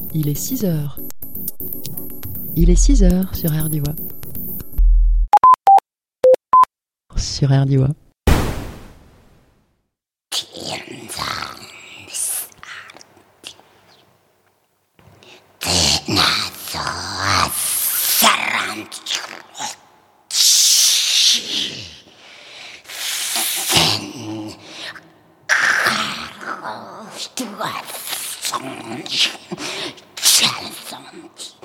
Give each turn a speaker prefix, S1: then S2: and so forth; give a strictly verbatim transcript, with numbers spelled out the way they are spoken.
S1: Il est six heures. Il est six heures sur Air d'Ivoire. Sur Air d'Ivoire.
S2: Du har sånt kjærlighet.